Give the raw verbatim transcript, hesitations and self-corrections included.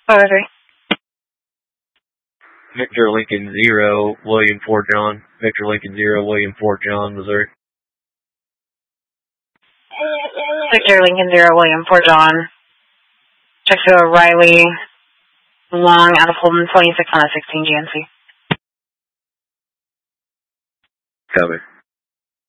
five three. Victor Lincoln zero, William Fort John. Victor Lincoln zero, William Fort John, Missouri. Victor Lincoln zero, William Fort John. Check to Riley Long out of Holden twenty-six on a sixteen G N C. Copy.